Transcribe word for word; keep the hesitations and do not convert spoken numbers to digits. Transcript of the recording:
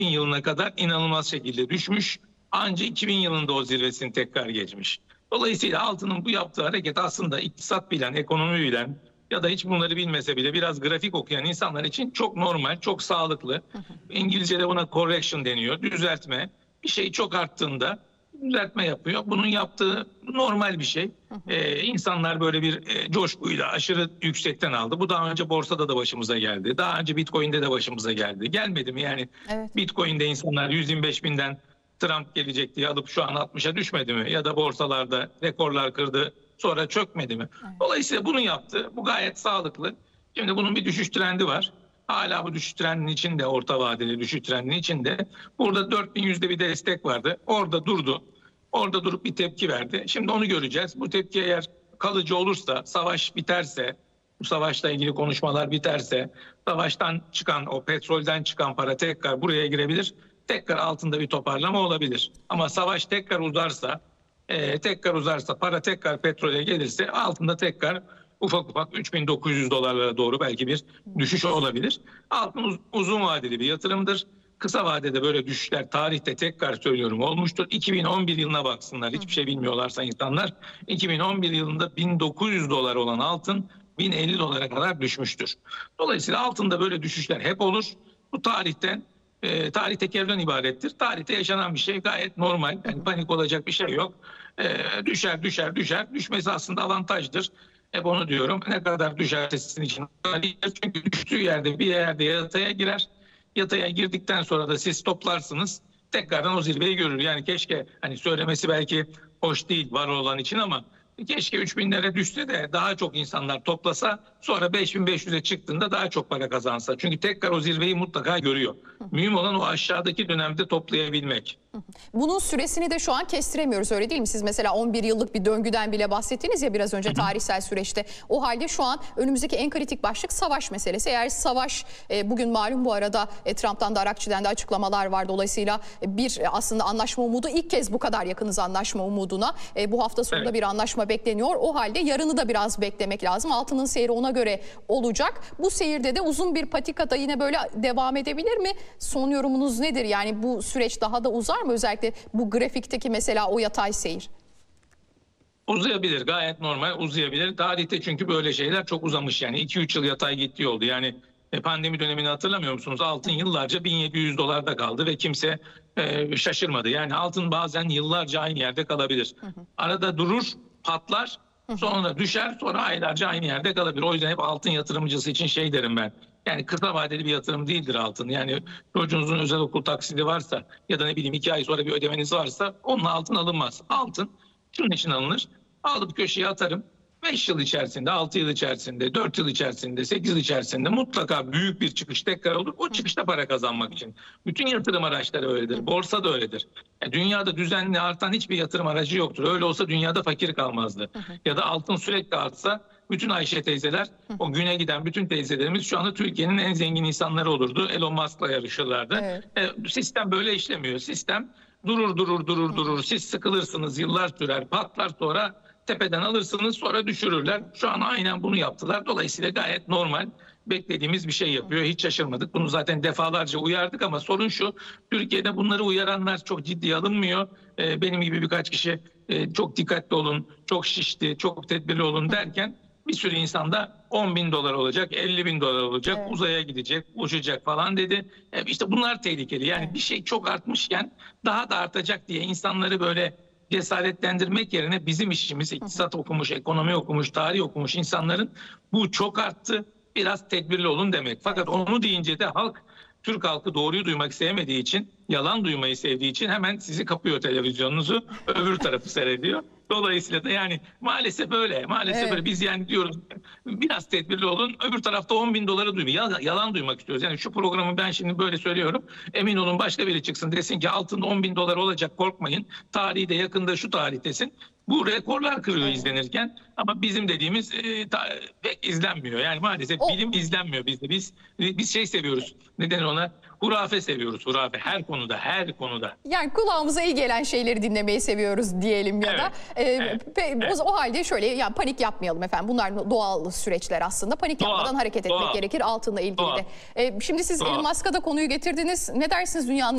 bin yılına kadar inanılmaz şekilde düşmüş. Ancak iki bin yılında o zirvesini tekrar geçmiş. Dolayısıyla altının bu yaptığı hareket aslında iktisat bilen, ekonomi bilen ya da hiç bunları bilmese bile biraz grafik okuyan insanlar için çok normal, çok sağlıklı. İngilizce'de buna correction deniyor, düzeltme. Bir şey çok arttığında düzeltme yapıyor. Bunun yaptığı normal bir şey. Ee, insanlar böyle bir e, coşkuyla aşırı yüksekten aldı. Bu daha önce borsada da başımıza geldi. Daha önce Bitcoin'de de başımıza geldi. Gelmedi mi yani? Evet. Bitcoin'de insanlar yüz yirmi beş binden Trump gelecek diye alıp şu an altmışa düşmedi mi? Ya da borsalarda rekorlar kırdı, sonra çökmedi mi? Evet. Dolayısıyla bunu yaptı. Bu gayet sağlıklı. Şimdi bunun bir düşüş trendi var. Hala bu düşüş trendinin içinde, orta vadeli düşüş trendinin içinde. Burada dört bin yüzde bir destek vardı. Orada durdu. Orada durup bir tepki verdi. Şimdi onu göreceğiz. Bu tepki eğer kalıcı olursa, savaş biterse, bu savaşla ilgili konuşmalar biterse, savaştan çıkan, o petrolden çıkan para tekrar buraya girebilir. Tekrar altında bir toparlama olabilir. Ama savaş tekrar uzarsa, e, tekrar uzarsa, para tekrar petrole gelirse altında tekrar ufak ufak üç bin dokuz yüz dolarlara doğru belki bir düşüş olabilir. Altın uz uzun vadeli bir yatırımdır. Kısa vadede böyle düşüşler tarihte tekrar söylüyorum olmuştur. iki bin on bir yılına baksınlar. Hiçbir şey bilmiyorlarsa insanlar. iki bin on bir yılında bin dokuz yüz dolar olan altın bin elli dolara kadar düşmüştür. Dolayısıyla altında böyle düşüşler hep olur. Bu tarihten E, tarih tekerrürden ibarettir. Tarihte yaşanan bir şey gayet normal. Yani panik olacak bir şey yok. E, düşer, düşer, düşer. Düşmesi aslında avantajdır. Hep onu diyorum. Ne kadar düşerse sizin için. Çünkü düştüğü yerde bir yerde yataya girer. Yataya girdikten sonra da siz toplarsınız. Tekrardan o zirveyi görür. Yani keşke hani söylemesi belki hoş değil var olan için ama keşke üç binlere düşse de daha çok insanlar toplasa, sonra beş bin beş yüze çıktığında daha çok para kazansa. Çünkü tekrar o zirveyi mutlaka görüyor. Mühim olan o aşağıdaki dönemde toplayabilmek. Bunun süresini de şu an kestiremiyoruz, öyle değil mi? Siz mesela on bir yıllık bir döngüden bile bahsettiniz ya biraz önce, tarihsel süreçte. O halde şu an önümüzdeki en kritik başlık savaş meselesi. Eğer savaş, e, bugün malum bu arada e, Trump'tan da Arakçi'den de açıklamalar var. Dolayısıyla e, bir e, aslında anlaşma umudu, ilk kez bu kadar yakınız anlaşma umuduna. E, bu hafta sonunda evet. bir anlaşma bekleniyor. O halde yarını da biraz beklemek lazım. Altının seyri ona göre olacak. Bu seyirde de uzun bir patikada yine böyle devam edebilir mi? Son yorumunuz nedir? Yani bu süreç daha da uzar mı? Özellikle bu grafikteki mesela o yatay seyir. Uzayabilir, gayet normal uzayabilir. Tarihte çünkü böyle şeyler çok uzamış, yani iki üç yıl yatay gittiği oldu. Yani pandemi dönemini hatırlamıyor musunuz? Altın yıllarca bin yedi yüz dolarda kaldı ve kimse e, şaşırmadı. Yani altın bazen yıllarca aynı yerde kalabilir. Hı hı. Arada durur, patlar, sonra düşer, sonra aylarca aynı yerde kalabilir. O yüzden hep altın yatırımcısı için şey derim ben. Yani kısa vadeli bir yatırım değildir altın. Yani çocuğunuzun özel okul taksidi varsa ya da ne bileyim iki ay sonra bir ödemeniz varsa onunla altın alınmaz. Altın şunun için alınır. Alıp köşeye atarım. beş yıl içerisinde, altı yıl içerisinde, dört yıl içerisinde, sekiz yıl içerisinde mutlaka büyük bir çıkış tekrar olur. O çıkışta para kazanmak için. Bütün yatırım araçları öyledir. Borsa da öyledir. Yani dünyada düzenli artan hiçbir yatırım aracı yoktur. Öyle olsa dünyada fakir kalmazdı. Ya da altın sürekli artsa bütün Ayşe teyzeler, o güne giden bütün teyzelerimiz şu anda Türkiye'nin en zengin insanları olurdu. Elon Musk'la yarışırlardı. Evet. E, sistem böyle işlemiyor. Sistem durur durur durur durur. Siz sıkılırsınız, yıllar sürer, patlar, sonra tepeden alırsınız, sonra düşürürler. Şu an aynen bunu yaptılar. Dolayısıyla gayet normal, beklediğimiz bir şey yapıyor. Hiç şaşırmadık. Bunu zaten defalarca uyardık ama sorun şu: Türkiye'de bunları uyaranlar çok ciddiye alınmıyor. Ee, benim gibi birkaç kişi e, çok dikkatli olun, çok şişti, çok tedbirli olun derken bir sürü insan da on bin dolar olacak, elli bin dolar olacak, evet. uzaya gidecek, uçacak falan dedi. E işte bunlar tehlikeli. Yani evet. bir şey çok artmışken daha da artacak diye insanları böyle cesaretlendirmek yerine bizim işimiz, iktisat okumuş, ekonomi okumuş, tarih okumuş insanların bu çok arttı, biraz tedbirli olun demek. Fakat onu deyince de halk, Türk halkı doğruyu duymak sevmediği için, yalan duymayı sevdiği için hemen sizi kapıyor televizyonunuzu, öbür tarafı seyrediyor. Dolayısıyla da yani maalesef böyle, maalesef evet. böyle biz yani diyoruz biraz tedbirli olun, öbür tarafta on bin doları duymuyor. Yalan duymak istiyoruz. Yani şu programı ben şimdi böyle söylüyorum, emin olun başka biri çıksın desin ki altın on bin dolar olacak, korkmayın. Tarihi de yakında şu tarihdesin. Bu rekorlar kırıyor evet. izlenirken, ama bizim dediğimiz e, ta, pek izlenmiyor. Yani maalesef o... bilim izlenmiyor bizde. Biz biz şey seviyoruz. Neden ona? Hurafe seviyoruz. Hurafe her konuda, her konuda. Yani kulağımıza iyi gelen şeyleri dinlemeyi seviyoruz diyelim ya evet. da. Ee, evet. Evet. O, o halde şöyle, yani panik yapmayalım efendim. Bunlar doğal süreçler aslında. Panik doğal. yapmadan hareket etmek doğal. gerekir altınla ilgili doğal. de. Ee, şimdi siz doğal. Elon Musk'a da konuyu getirdiniz. Ne dersiniz dünyanın